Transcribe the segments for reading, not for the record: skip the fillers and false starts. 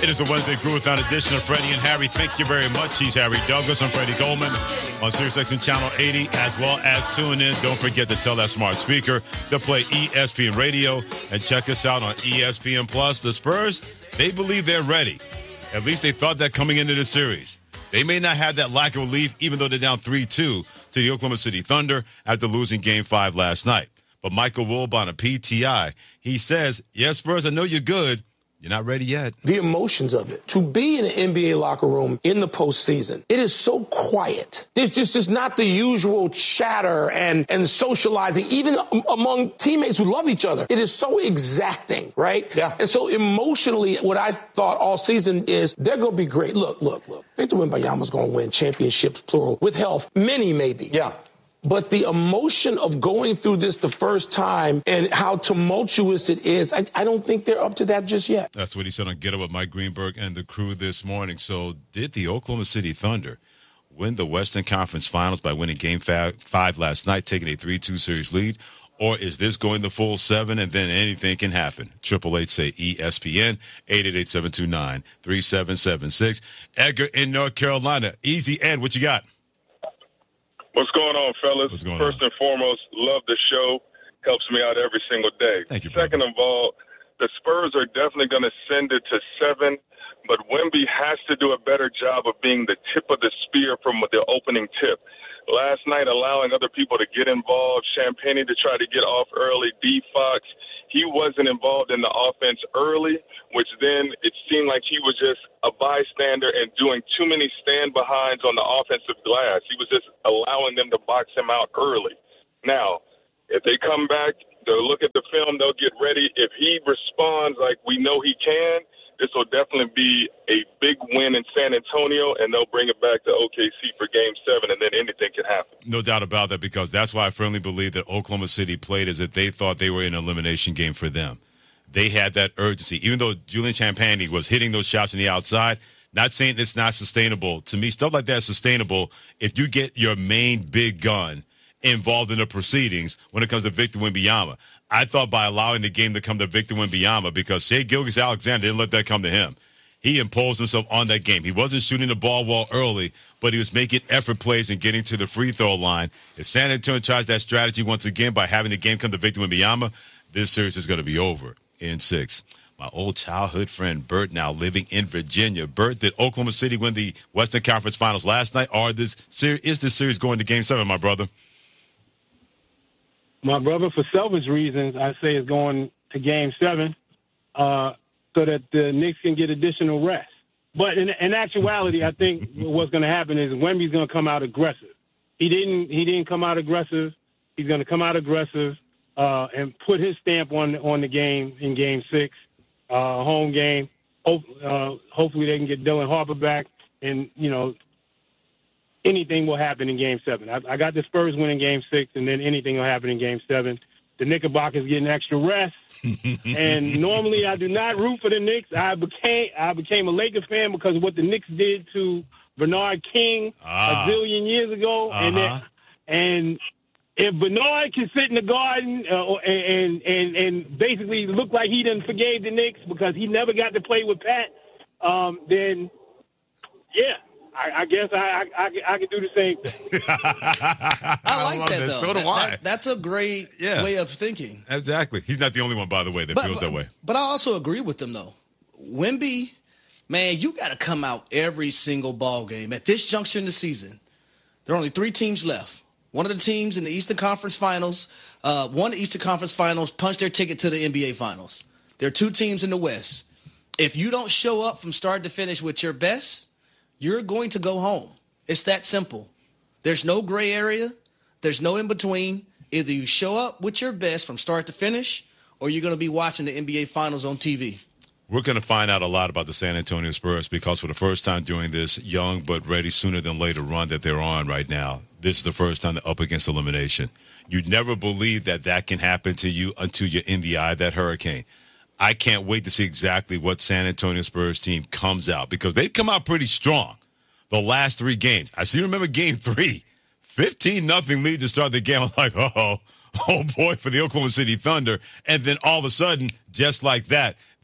It is the Wednesday Crew Without edition of Freddie and Harry. Thank you very much. He's Harry Douglas. I'm Freddie Coleman on SiriusXM Channel 80, as well as tune in. Don't forget to tell that smart speaker to play ESPN Radio and check us out on ESPN Plus. The Spurs, they believe they're ready. At least they thought that coming into the series. They may not have that lack of relief, even though they're down 3-2 to the Oklahoma City Thunder after losing Game 5 last night. But Michael Wilbon of PTI, he says, yes, Spurs, I know you're good. You're not ready yet. The emotions of it. To be in an NBA locker room in the postseason, it is so quiet. There's just not the usual chatter and socializing, even among teammates who love each other. It is so exacting, right? Yeah. And so emotionally, what I thought all season is they're going to be great. Look. Victor Wembanyama's going to win championships, plural, with health. Many, maybe. Yeah. But the emotion of going through this the first time and how tumultuous it is, I don't think they're up to that just yet. That's what he said on Get Up with Mike Greenberg and the crew this morning. So did the Oklahoma City Thunder win the Western Conference Finals by winning Game 5 last night, taking a 3-2 series lead? Or is this going the full 7 and then anything can happen? 888 say ESPN, 888-729-3776. Edgar in North Carolina. Easy, Ed, what you got? What's going on, fellas? What's going First on? and foremost, love the show. Helps me out every single day. Thank you, Second of all, the Spurs are definitely going to send it to 7, but Wemby has to do a better job of being the tip of the spear from the opening tip. Last night, allowing other people to get involved, Champagnie to try to get off early, D. Fox, he wasn't involved in the offense early, which then it seemed like he was just a bystander and doing too many stand-behinds on the offensive glass. He was just allowing them to box him out early. Now, if they come back, they'll look at the film, they'll get ready. If he responds like we know he can, this will definitely be a big win in San Antonio, and they'll bring it back to OKC for Game 7, and then anything can happen. No doubt about that, because that's why I firmly believe that Oklahoma City played as if they thought they were in an elimination game for them. They had that urgency. Even though Julian Champagnie was hitting those shots on the outside, not saying it's not sustainable. To me, stuff like that is sustainable if you get your main big gun involved in the proceedings when it comes to Victor Wembanyama. I thought by allowing the game to come to Victor Wembanyama, because Shai Gilgeous-Alexander didn't let that come to him. He imposed himself on that game. He wasn't shooting the ball well early, but he was making effort plays and getting to the free throw line. If San Antonio tries that strategy once again by having the game come to Victor Wembanyama, this series is going to be over in 6. My old childhood friend Bert, now living in Virginia. Bert, did Oklahoma City win the Western Conference Finals last night, or is this series going to Game 7, my brother? My brother, for selfish reasons, I say is going to Game 7 so that the Knicks can get additional rest. But in actuality, I think what's going to happen is Wemby's going to come out aggressive. He didn't come out aggressive. He's going to come out aggressive and put his stamp on the game in Game 6, home game. Hopefully they can get Dylan Harper back, and anything will happen in Game 7. I got the Spurs winning Game 6, and then anything will happen in Game 7. The Knickerbockers getting extra rest. And normally I do not root for the Knicks. I became a Lakers fan because of what the Knicks did to Bernard King a zillion years ago. And if Bernard can sit in the Garden and basically look like he done forgave the Knicks because he never got to play with Pat, then, yeah. I guess I can do the same thing. I like that, though. So do I. That's a great way of thinking. Exactly. He's not the only one, by the way, that feels that way. But I also agree with them, though. Wemby, man, you got to come out every single ball game. At this juncture in the season, there are only 3 teams left. One of the teams in the Eastern Conference Finals, won the Eastern Conference Finals, punched their ticket to the NBA Finals. There are 2 teams in the West. If you don't show up from start to finish with your best, you're going to go home. It's that simple. There's no gray area. There's no in between. Either you show up with your best from start to finish, or you're going to be watching the NBA Finals on TV. We're going to find out a lot about the San Antonio Spurs because for the first time during this young but ready sooner than later run that they're on right now, this is the first time they're up against elimination. You'd never believe that can happen to you until you're in the eye of that hurricane. I can't wait to see exactly what San Antonio Spurs team comes out because they've come out pretty strong the last 3 games. I still remember Game 3, 15-0 lead to start the game. I'm like, oh boy, for the Oklahoma City Thunder. And then all of a sudden, just like that,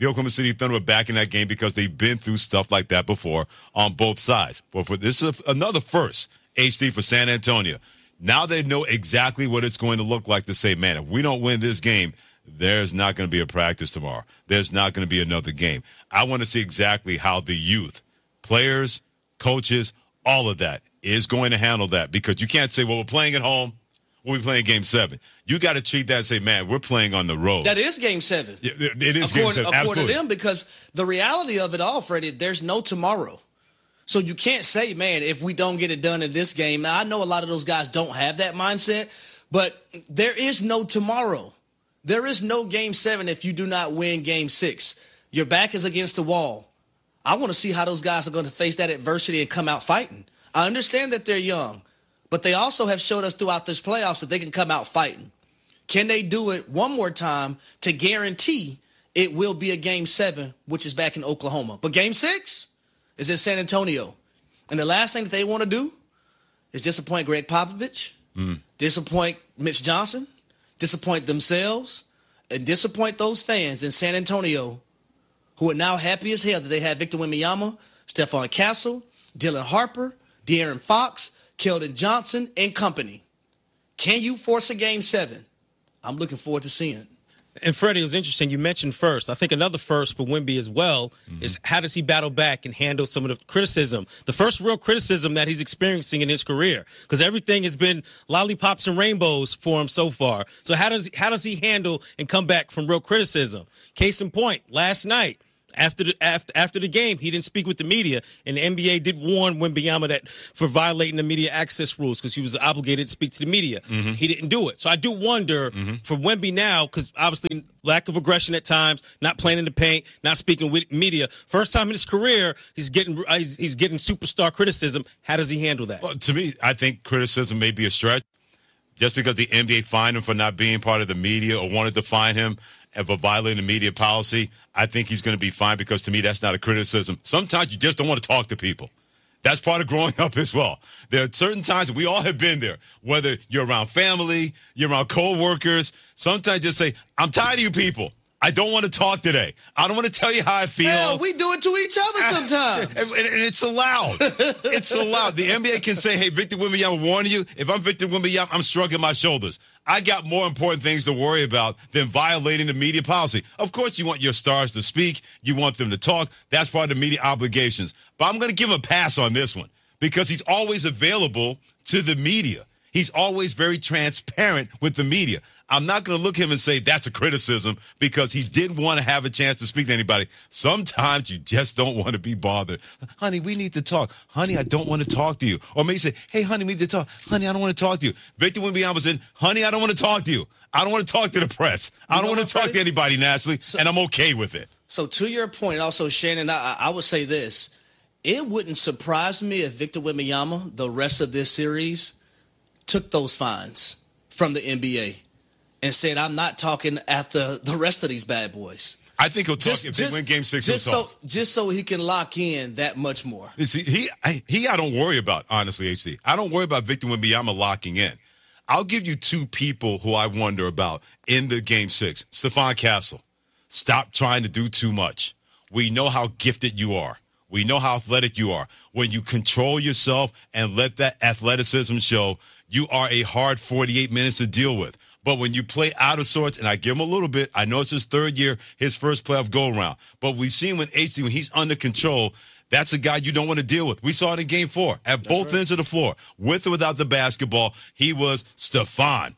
the Oklahoma City Thunder were back in that game because they've been through stuff like that before on both sides. But this is another first, HD, for San Antonio. Now they know exactly what it's going to look like to say, man, if we don't win this game, there's not going to be a practice tomorrow. There's not going to be another game. I want to see exactly how the youth, players, coaches, all of that is going to handle that, because you can't say, well, we're playing at home. We'll be playing Game 7. You got to treat that and say, man, we're playing on the road. That is Game 7. It is Game 7. According to them, because the reality of it all, Freddie, there's no tomorrow. So you can't say, man, if we don't get it done in this game. Now, I know a lot of those guys don't have that mindset, but there is no tomorrow. There is no Game 7 if you do not win Game 6. Your back is against the wall. I want to see how those guys are going to face that adversity and come out fighting. I understand that they're young, but they also have showed us throughout this playoffs that they can come out fighting. Can they do it one more time to guarantee it will be a Game 7, which is back in Oklahoma? But Game 6 is in San Antonio. And the last thing that they want to do is disappoint Greg Popovich, disappoint Mitch Johnson, disappoint themselves, and disappoint those fans in San Antonio who are now happy as hell that they had Victor Wembanyama, Stephon Castle, Dylan Harper, De'Aaron Fox, Keldon Johnson, and company. Can you force a Game 7? I'm looking forward to seeing it. And, Freddie, it was interesting. You mentioned first. I think another first for Wemby as well is how does he battle back and handle some of the criticism, the first real criticism that he's experiencing in his career, because everything has been lollipops and rainbows for him so far. So how does he handle and come back from real criticism? Case in point, last night, after the game, he didn't speak with the media, and the NBA did warn Wembanyama that for violating the media access rules because he was obligated to speak to the media. He didn't do it. So I do wonder for Wemby now, because obviously lack of aggression at times, not playing in the paint, not speaking with media. First time in his career, he's getting superstar criticism. How does he handle that? Well, to me, I think criticism may be a stretch. Just because the NBA fined him for not being part of the media or wanted to fine him for violating the media policy, I think he's going to be fine, because to me that's not a criticism. Sometimes you just don't want to talk to people. That's part of growing up as well. There are certain times, we all have been there, whether you're around family, you're around co-workers. Sometimes just say, I'm tired of you people. I don't want to talk today. I don't want to tell you how I feel. Hell, we do it to each other sometimes. And it's allowed. It's allowed. The NBA can say, hey, Victor Wembanyama, I'm warning you. If I'm Victor Wembanyama, I'm shrugging my shoulders. I got more important things to worry about than violating the media policy. Of course, you want your stars to speak. You want them to talk. That's part of the media obligations. But I'm going to give him a pass on this one, because he's always available to the media. He's always very transparent with the media. I'm not going to look at him and say that's a criticism, because he didn't want to have a chance to speak to anybody. Sometimes you just don't want to be bothered. Honey, we need to talk. Honey, I don't want to talk to you. Or maybe say, hey, honey, we need to talk. Honey, I don't want to talk to you. Victor Wembanyama was in, honey, I don't want to talk to you. I don't want to talk to the press. I don't want to talk to anybody nationally, and I'm okay with it. So to your point, also, Shannon, I would say this. It wouldn't surprise me if Victor Wembanyama, the rest of this series, took those fines from the NBA and said, I'm not talking after the rest of these bad boys. I think he'll talk if they win Game 6. Just so he can lock in that much more. You see, I don't worry about, honestly, HD. I don't worry about Victor Wembanyama locking in. I'll give you two people who I wonder about in the Game 6. Stephon Castle. Stop trying to do too much. We know how gifted you are. We know how athletic you are. When you control yourself and let that athleticism show, you are a hard 48 minutes to deal with. But when you play out of sorts, and I give him a little bit, I know it's his third year, his first playoff go-around. But we've seen when he's under control, that's a guy you don't want to deal with. We saw it in Game 4 at both ends of the floor. With or without the basketball, he was Stephon.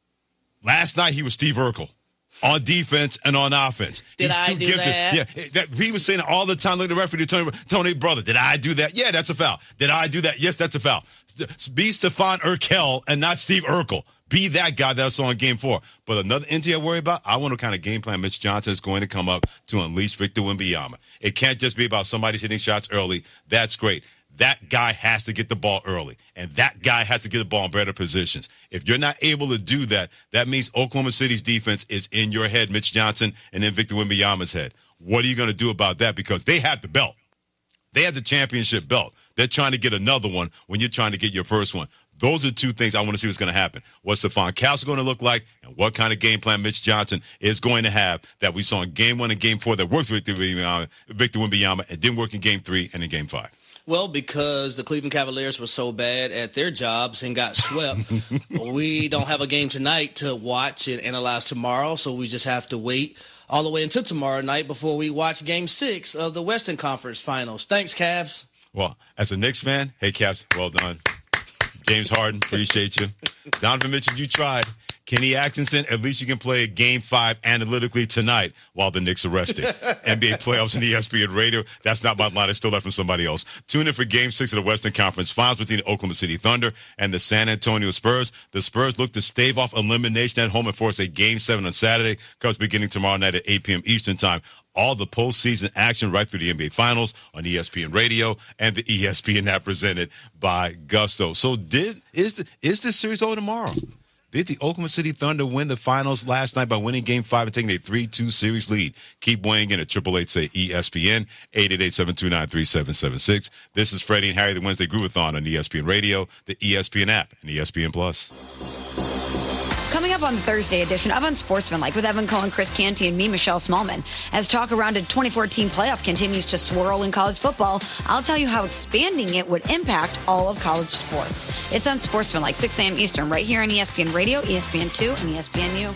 Last night, he was Steve Urkel. On defense and on offense. Did I do that? Yeah, he was saying it all the time. Look at the referee, Tony, brother, did I do that? Yeah, that's a foul. Did I do that? Yes, that's a foul. Be Stephon Urkel and not Steve Urkel. Be that guy that I saw in Game 4. But another entity I worry about, I wonder what kind of game plan Mitch Johnson is going to come up to unleash Victor Wembanyama. It can't just be about somebody's hitting shots early. That's great. That guy has to get the ball early, and that guy has to get the ball in better positions. If you're not able to do that, that means Oklahoma City's defense is in your head, Mitch Johnson, and then Victor Wembanyama's head. What are you going to do about that? Because they have the belt. They have the championship belt. They're trying to get another one when you're trying to get your first one. Those are two things I want to see what's going to happen. What's Stephon Castle going to look like, and what kind of game plan Mitch Johnson is going to have that we saw in Game 1 and Game 4 that worked with Victor Wembanyama and didn't work in Game 3 and in Game 5? Well, because the Cleveland Cavaliers were so bad at their jobs and got swept, we don't have a game tonight to watch and analyze tomorrow, so we just have to wait all the way until tomorrow night before we watch Game 6 of the Western Conference Finals. Thanks, Cavs. Well, as a Knicks fan, hey, Cavs, well done. James Harden, appreciate you. Donovan Mitchell, you tried. Kenny Atkinson, at least you can play Game 5 analytically tonight while the Knicks are resting. NBA playoffs and ESPN radio. That's not my line. I stole that from somebody else. Tune in for Game 6 of the Western Conference Finals between the Oklahoma City Thunder and the San Antonio Spurs. The Spurs look to stave off elimination at home and force a Game 7 on Saturday. Comes beginning tomorrow night at 8 p.m. Eastern Time. All the postseason action right through the NBA Finals on ESPN Radio and the ESPN app presented by Gusto. So is this series over tomorrow? Did the Oklahoma City Thunder win the finals last night by winning Game 5 and taking a 3-2 series lead? Keep weighing in at 888-SAY-ESPN, 888-729-3776. This is Freddie and Harry, the Wednesday Groovathon on ESPN Radio, the ESPN app, and ESPN Plus. Coming up on the Thursday edition of Unsportsmanlike with Evan Cohen, Chris Canty, and me, Michelle Smallman. As talk around a 2014 playoff continues to swirl in college football, I'll tell you how expanding it would impact all of college sports. It's Unsportsmanlike, 6 a.m. Eastern, right here on ESPN Radio, ESPN2, and ESPNU.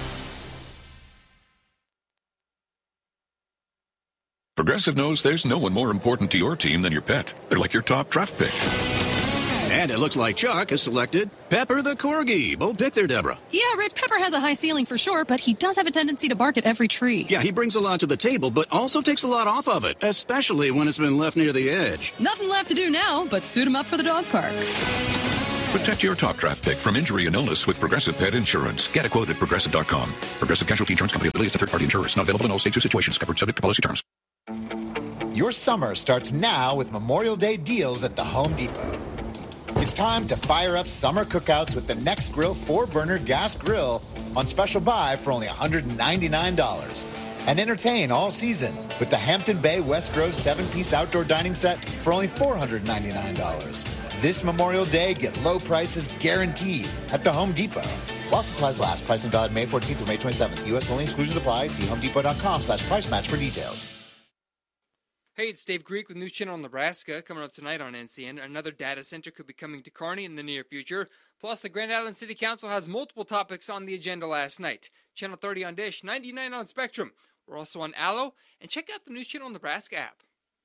Progressive knows there's no one more important to your team than your pet. They're like your top draft pick. And it looks like Chuck has selected Pepper the Corgi. Bold pick there, Deborah. Yeah, Red Pepper has a high ceiling for sure, but he does have a tendency to bark at every tree. Yeah, he brings a lot to the table, but also takes a lot off of it, especially when it's been left near the edge. Nothing left to do now but suit him up for the dog park. Protect your top draft pick from injury and illness with Progressive Pet Insurance. Get a quote at Progressive.com. Progressive Casualty Insurance Company affiliates to third-party insurers. Not available in all states or situations. Covered subject to policy terms. Your summer starts now with Memorial Day deals at the Home Depot. It's time to fire up summer cookouts with the Next Grill 4-burner gas grill on special buy for only $199. And entertain all season with the Hampton Bay West Grove 7-piece outdoor dining set for only $499. This Memorial Day, get low prices guaranteed at the Home Depot. While supplies last, pricing valid May 14th through May 27th. U.S. only, exclusions apply. See homedepot.com/price match for details. Hey, it's Dave Greek with News Channel Nebraska. Coming up tonight on NCN, another data center could be coming to Kearney in the near future. Plus, the Grand Island City Council has multiple topics on the agenda last night. Channel 30 on Dish, 99 on Spectrum. We're also on Allo, and check out the News Channel Nebraska app.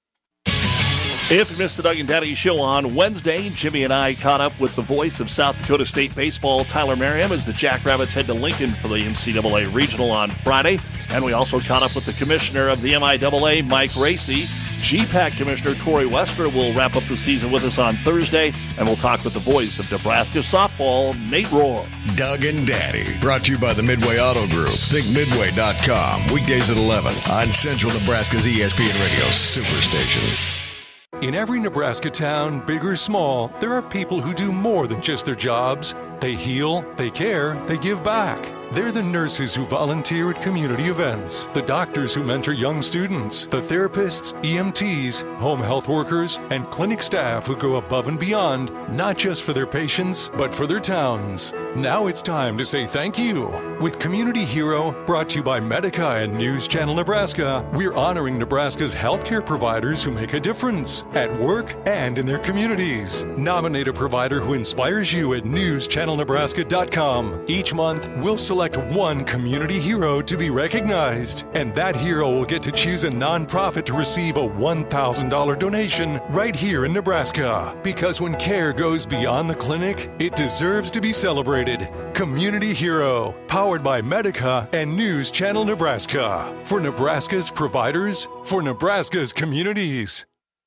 If you missed the Doug and Daddy Show on Wednesday, Jimmy and I caught up with the voice of South Dakota State baseball, Tyler Merriam, as the Jackrabbits head to Lincoln for the NCAA Regional on Friday. And we also caught up with the commissioner of the MIAA, Mike Racy. GPAC Commissioner Corey Wester will wrap up the season with us on Thursday, and we'll talk with the voice of Nebraska softball, Nate Rohr. Doug and Daddy, brought to you by the Midway Auto Group. ThinkMidway.com, weekdays at 11 on Central Nebraska's ESPN Radio Superstation. In every Nebraska town, big or small, there are people who do more than just their jobs. They heal, they care, they give back. They're the nurses who volunteer at community events, the doctors who mentor young students, the therapists, EMTs, home health workers, and clinic staff who go above and beyond, not just for their patients, but for their towns. Now it's time to say thank you. With Community Hero, brought to you by Medica and News Channel Nebraska, we're honoring Nebraska's healthcare providers who make a difference at work and in their communities. Nominate a provider who inspires you at newschannelnebraska.com. Each month, we'll select one community hero to be recognized, and that hero will get to choose a nonprofit to receive a $1,000 donation right here in Nebraska. Because when care goes beyond the clinic, it deserves to be celebrated. Community Hero, powered by Medica and News Channel Nebraska. For Nebraska's providers, for Nebraska's communities.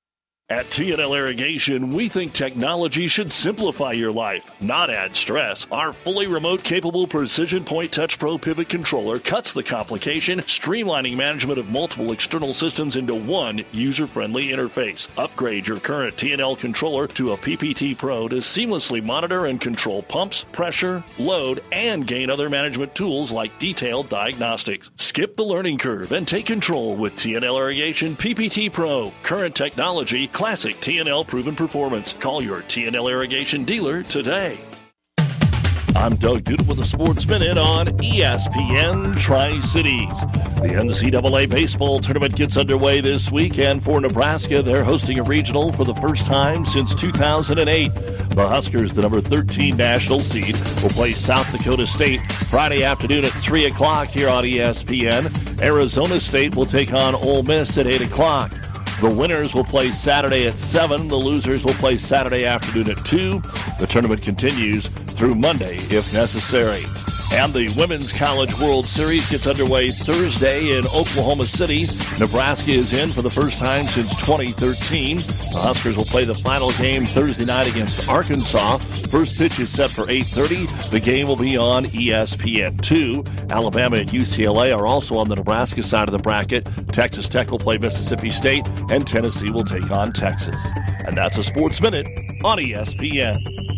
At T&L Irrigation, we think technology should simplify your life, not add stress. Our fully remote-capable Precision Point Touch Pro Pivot Controller cuts the complication, streamlining management of multiple external systems into one user-friendly interface. Upgrade your current T&L controller to a PPT Pro to seamlessly monitor and control pumps, pressure, load, and gain other management tools like detailed diagnostics. Skip the learning curve and take control with T&L Irrigation PPT Pro. Current technology, classic TNL proven performance. Call your TNL irrigation dealer today. I'm Doug Duda with the Sports Minute on ESPN Tri-Cities. The NCAA baseball tournament gets underway this week, and for Nebraska, they're hosting a regional for the first time since 2008. The Huskers, the number 13 national seed, will play South Dakota State Friday afternoon at 3 o'clock here on ESPN. Arizona State will take on Ole Miss at 8 o'clock. The winners will play Saturday at 7. The losers will play Saturday afternoon at 2. The tournament continues through Monday if necessary. And the Women's College World Series gets underway Thursday in Oklahoma City. Nebraska is in for the first time since 2013. The Huskers will play the final game Thursday night against Arkansas. First pitch is set for 8:30. The game will be on ESPN2. Alabama and UCLA are also on the Nebraska side of the bracket. Texas Tech will play Mississippi State, and Tennessee will take on Texas. And that's a Sports Minute on ESPN.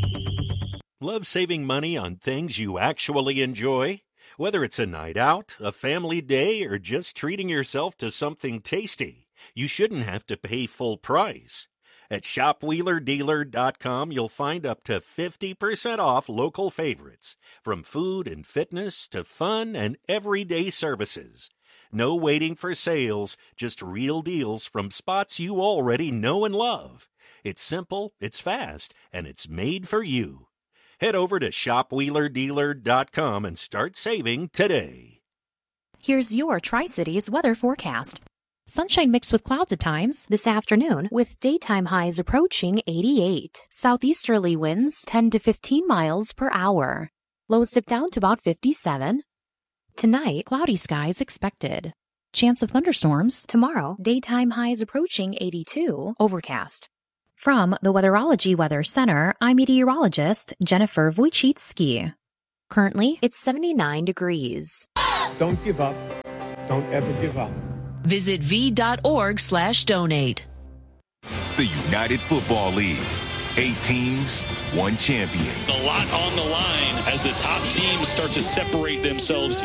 Love saving money on things you actually enjoy? Whether it's a night out, a family day, or just treating yourself to something tasty, you shouldn't have to pay full price. At ShopWheelerDealer.com, you'll find up to 50% off local favorites, from food and fitness to fun and everyday services. No waiting for sales, just real deals from spots you already know and love. It's simple, it's fast, and it's made for you. Head over to ShopWheelerDealer.com and start saving today. Here's your Tri-Cities weather forecast. Sunshine mixed with clouds at times this afternoon, with daytime highs approaching 88. Southeasterly winds 10 to 15 miles per hour. Lows dip down to about 57. Tonight, cloudy skies expected. Chance of thunderstorms tomorrow. Daytime highs approaching 82. Overcast. From the Weatherology Weather Center, I'm meteorologist Jennifer Wojcicki. Currently, it's 79 degrees. Don't give up. Don't ever give up. Visit v.org/donate. The United Football League. 8 teams, 1 champion. A lot on the line as the top teams start to separate themselves.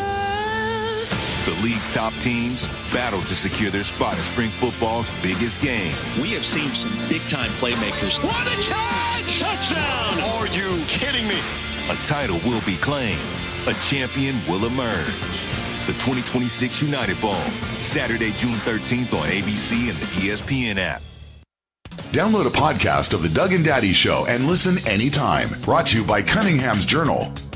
The league's top teams battle to secure their spot in spring football's biggest game. We have seen some big-time playmakers. What a catch! Touchdown! Are you kidding me? A title will be claimed. A champion will emerge. The 2026 United Bowl, Saturday, June 13th on ABC and the ESPN app. Download a podcast of The Doug and Daddy Show and listen anytime. Brought to you by Cunningham's Journal.